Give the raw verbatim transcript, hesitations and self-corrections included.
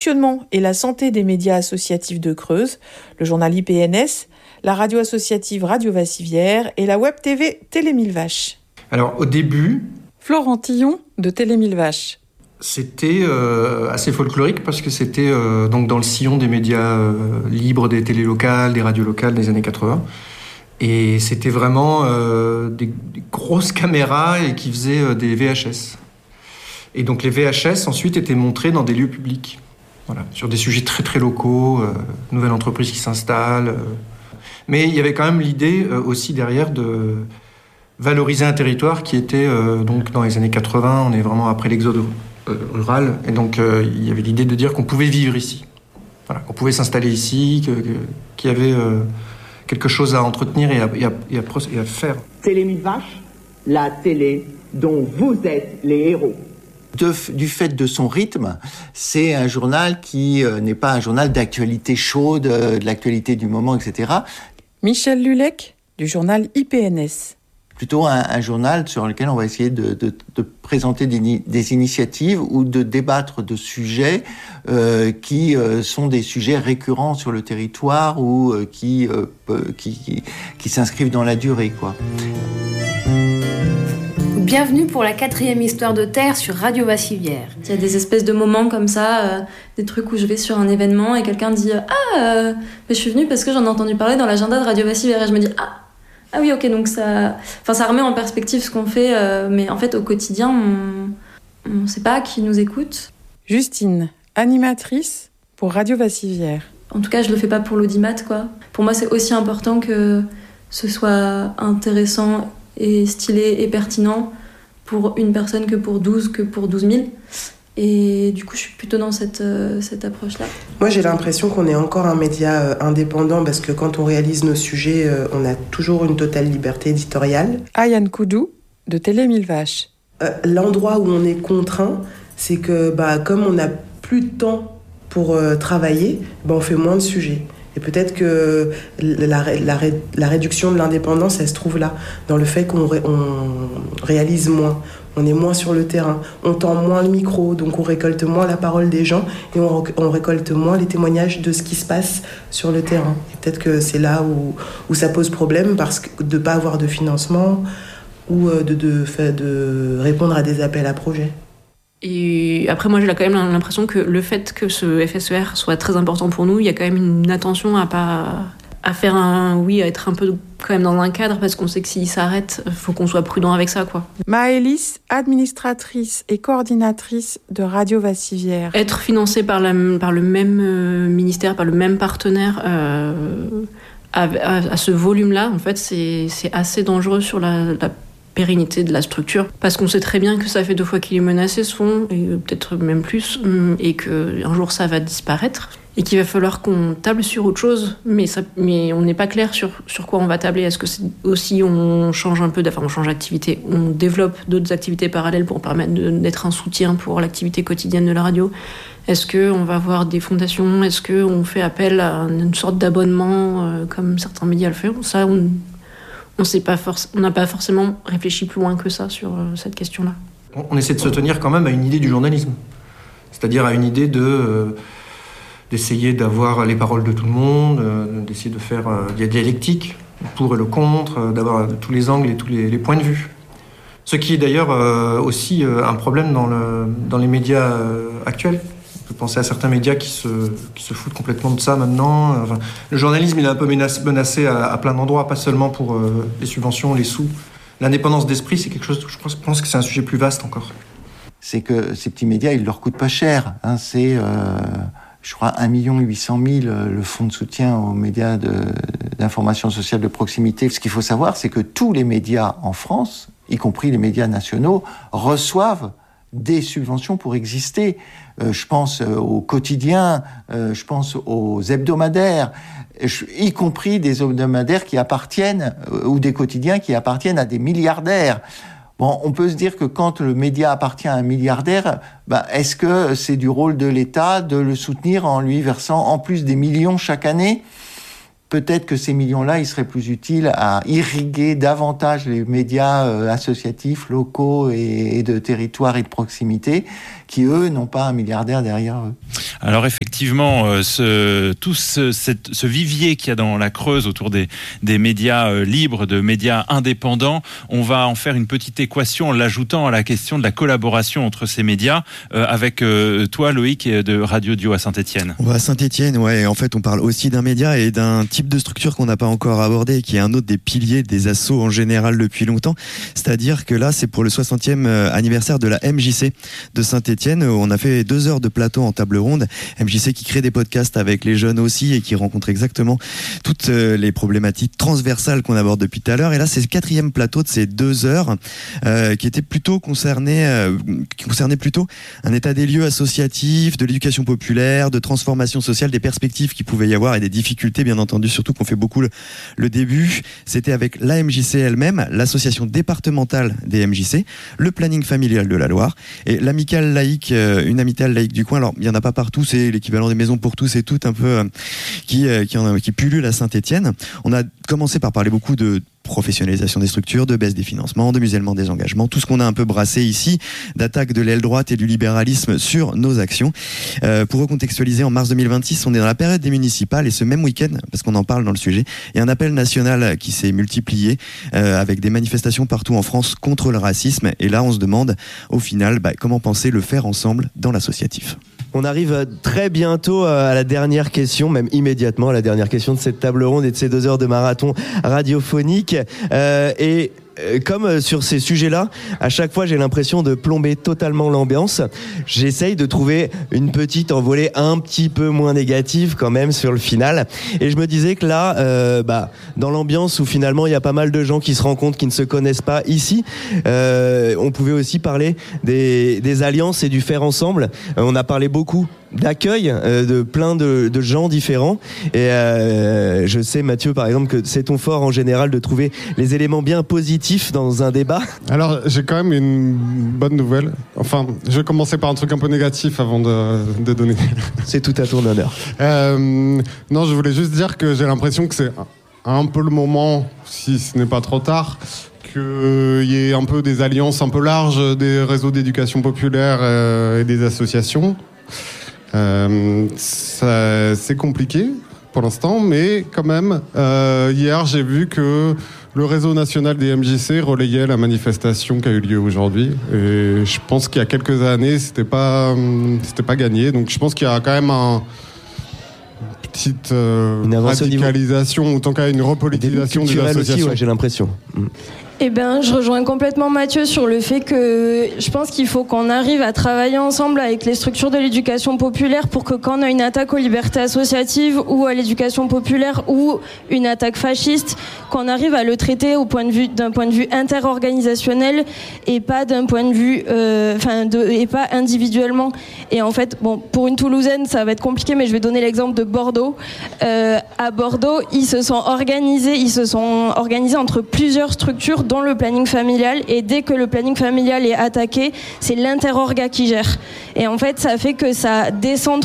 fonctionnement et la santé des médias associatifs de Creuse, le journal I P N S, la radio associative Radio Vassivière et la web T V Télé Mille Vaches. Alors au début... Florent Tillon de Télé Mille Vaches. C'était euh, assez folklorique parce que c'était euh, donc dans le sillon des médias euh, libres, des télés locales, des radios locales des années quatre-vingts. Et c'était vraiment euh, des, des grosses caméras et qui faisaient euh, des V H S. Et donc les V H S ensuite étaient montrés dans des lieux publics. Voilà, sur des sujets très très locaux, euh, nouvelle entreprise qui s'installe. Euh. Mais il y avait quand même l'idée euh, aussi derrière de valoriser un territoire qui était euh, donc dans les années quatre-vingts, on est vraiment après l'exode rural, et donc euh, il y avait l'idée de dire qu'on pouvait vivre ici, voilà, qu'on pouvait s'installer ici, que, que, qu'il y avait euh, quelque chose à entretenir et à, et à, et à, et à faire. Télé Mille Vaches, la télé dont vous êtes les héros. De, du fait de son rythme, c'est un journal qui euh, n'est pas un journal d'actualité chaude, euh, de l'actualité du moment, et cetera. Michel Lulec, du journal I P N S. Plutôt un, un journal sur lequel on va essayer de, de, de présenter des, des initiatives ou de débattre de sujets euh, qui euh, sont des sujets récurrents sur le territoire ou euh, qui, euh, qui, qui, qui s'inscrivent dans la durée, quoi. Bienvenue pour la quatrième histoire de Terre sur Radio Vassivière. Il y a des espèces de moments comme ça, euh, des trucs où je vais sur un événement et quelqu'un dit « Ah, euh, mais je suis venue parce que j'en ai entendu parler dans l'agenda de Radio Vassivière. » Et je me dis « Ah, ah oui, ok, donc ça, enfin, ça remet en perspective ce qu'on fait, euh, mais en fait, au quotidien, on ne sait pas qui nous écoute. » Justine, animatrice pour Radio Vassivière. En tout cas, je le fais pas pour l'audimat, quoi. Pour moi, c'est aussi important que ce soit intéressant et stylé et pertinent pour une personne que pour douze, que pour douze mille. Et du coup, je suis plutôt dans cette, euh, cette approche-là. Moi, j'ai l'impression qu'on est encore un média euh, indépendant parce que quand on réalise nos sujets, euh, on a toujours une totale liberté éditoriale. Ayane Koudou, de Télé Mille Vaches. Euh, l'endroit où on est contraint, c'est que bah, comme on n'a plus de temps pour euh, travailler, bah, on fait moins de sujets. Et peut-être que la, la, la réduction de l'indépendance, elle se trouve là, dans le fait qu'on ré, on réalise moins, on est moins sur le terrain, on tend moins le micro, donc on récolte moins la parole des gens et on, on récolte moins les témoignages de ce qui se passe sur le terrain. Et peut-être que c'est là où, où ça pose problème, parce que de ne pas avoir de financement ou de, de, de, de répondre à des appels à projets. Et après, moi, j'ai quand même l'impression que le fait que ce F S E R soit très important pour nous, il y a quand même une attention à pas à faire un oui, à être un peu quand même dans un cadre, parce qu'on sait que s'il s'arrête, il faut qu'on soit prudent avec ça, quoi. Maëlys, administratrice et coordinatrice de Radio Vassivière. Être financé par, la, par le même euh, ministère, par le même partenaire, euh, à, à, à ce volume-là, en fait, c'est, c'est assez dangereux sur la, la pérennité de la structure, parce qu'on sait très bien que ça fait deux fois qu'il est menacé, ce fonds, et peut-être même plus, et qu'un jour ça va disparaître, et qu'il va falloir qu'on table sur autre chose, mais, ça, mais on n'est pas clair sur, sur quoi on va tabler. Est-ce que c'est aussi on change un peu, enfin on change d'activité, on développe d'autres activités parallèles pour permettre de, d'être un soutien pour l'activité quotidienne de la radio? Est-ce qu'on va avoir des fondations? Est-ce qu'on fait appel à une sorte d'abonnement, euh, comme certains médias le font? Ça, on On sait pas forc- on n'a pas forcément réfléchi plus loin que ça sur euh, cette question-là. On, on essaie de se tenir quand même à une idée du journalisme, c'est-à-dire à une idée de, euh, d'essayer d'avoir les paroles de tout le monde, euh, d'essayer de faire euh, de la dialectique, le pour et le contre, euh, d'avoir euh, tous les angles et tous les, les points de vue. Ce qui est d'ailleurs euh, aussi euh, un problème dans, le, dans les médias euh, actuels. On peut penser à certains médias qui se, qui se foutent complètement de ça maintenant. Enfin, le journalisme, il est un peu menacé, menacé à, à plein d'endroits, pas seulement pour euh, les subventions, les sous. L'indépendance d'esprit, c'est quelque chose, je pense, je pense que c'est un sujet plus vaste encore. C'est que ces petits médias, ils leur coûtent pas cher. Hein. C'est, euh, je crois, un million huit cent mille le fonds de soutien aux médias de, d'information sociale de proximité. Ce qu'il faut savoir, c'est que tous les médias en France, y compris les médias nationaux, reçoivent des subventions pour exister. Euh, je pense euh, aux quotidiens, euh, je pense aux hebdomadaires, je, y compris des hebdomadaires qui appartiennent, euh, ou des quotidiens qui appartiennent à des milliardaires. Bon, on peut se dire que quand le média appartient à un milliardaire, ben, est-ce que c'est du rôle de l'État de le soutenir en lui versant en plus des millions chaque année ? peut-être que ces millions-là, ils seraient plus utiles à irriguer davantage les médias euh, associatifs, locaux et, et de territoire et de proximité, qui, eux, n'ont pas un milliardaire derrière eux. Alors effectivement, euh, ce, tout ce, cette, ce vivier qu'il y a dans la Creuse autour des, des médias euh, libres, de médias indépendants, on va en faire une petite équation en l'ajoutant à la question de la collaboration entre ces médias, euh, avec euh, toi Loïc de Radio Dio à Saint-Étienne. On va à Saint-Étienne, ouais, en fait on parle aussi d'un média et d'un type de structure qu'on n'a pas encore abordé, qui est un autre des piliers des assos en général depuis longtemps, c'est-à-dire que là c'est pour le soixantième anniversaire de la M J C de Saint-Étienne. On a fait deux heures de plateau en table ronde. M J C qui crée des podcasts avec les jeunes aussi et qui rencontre exactement toutes les problématiques transversales qu'on aborde depuis tout à l'heure. Et là, c'est le quatrième plateau de ces deux heures euh, qui était plutôt concerné, euh, qui concernait plutôt un état des lieux associatifs, de l'éducation populaire, de transformation sociale, des perspectives qu'il pouvait y avoir et des difficultés, bien entendu, surtout qu'on fait beaucoup le, le début. C'était avec la M J C elle-même, l'association départementale des M J C, le planning familial de la Loire et l'amicale laïque, une amicale laïque du coin. Alors, il n'y en a pas partout, c'est l'équivalent des maisons pour tous et toutes un peu euh, qui, euh, qui, en, qui pullulent à Saint-Étienne. On a commencé par parler beaucoup de professionnalisation des structures, de baisse des financements, de musellement des engagements, tout ce qu'on a un peu brassé ici, d'attaque de l'aile droite et du libéralisme sur nos actions. Euh, pour recontextualiser, en mars deux mille vingt-six, on est dans la période des municipales et ce même week-end, parce qu'on en parle dans le sujet, il y a un appel national qui s'est multiplié euh, avec des manifestations partout en France contre le racisme. Et là, on se demande, au final, bah, comment penser le faire ensemble dans l'associatif. On arrive très bientôt à la dernière question, même immédiatement à la dernière question de cette table ronde et de ces deux heures de marathon radiophonique. Euh, et comme sur ces sujets-là, à chaque fois j'ai l'impression de plomber totalement l'ambiance. J'essaye de trouver une petite envolée un petit peu moins négative quand même sur le final. Et je me disais que là, euh, bah, dans l'ambiance où finalement il y a pas mal de gens qui se rencontrent, qui ne se connaissent pas ici, euh, on pouvait aussi parler des, des alliances et du faire ensemble. Euh, on a parlé beaucoup d'accueil euh, de plein de, de gens différents et euh, je sais Mathieu par exemple que c'est ton fort en général de trouver les éléments bien positifs dans un débat. Alors j'ai quand même une bonne nouvelle, enfin je vais commencer par un truc un peu négatif avant de, de donner. C'est tout à ton honneur. Euh, non, je voulais juste dire que j'ai l'impression que c'est un peu le moment, si ce n'est pas trop tard, qu'il y ait un peu des alliances un peu larges des réseaux d'éducation populaire euh, et des associations. Euh, ça, c'est compliqué pour l'instant, mais quand même, euh, hier j'ai vu que le réseau national des M J C relayait la manifestation qui a eu lieu aujourd'hui. Et je pense qu'il y a quelques années, c'était pas, c'était pas gagné. Donc je pense qu'il y a quand même un petite euh, une radicalisation, autant qu'à une repolitisation des associations. Aussi, ouais, j'ai l'impression. Mm. Eh bien, je rejoins complètement Mathieu sur le fait que je pense qu'il faut qu'on arrive à travailler ensemble avec les structures de l'éducation populaire pour que quand on a une attaque aux libertés associatives ou à l'éducation populaire ou une attaque fasciste, qu'on arrive à le traiter au point de vue, d'un point de vue interorganisationnel et pas d'un point de vue, euh, enfin, de, et pas individuellement. Et en fait, bon, pour une Toulousaine, ça va être compliqué, mais je vais donner l'exemple de Bordeaux. Euh, à Bordeaux, ils se sont organisés, ils se sont organisés entre plusieurs structures dans le planning familial, et dès que le planning familial est attaqué, c'est l'interorga qui gère. Et en fait, ça fait que ça descend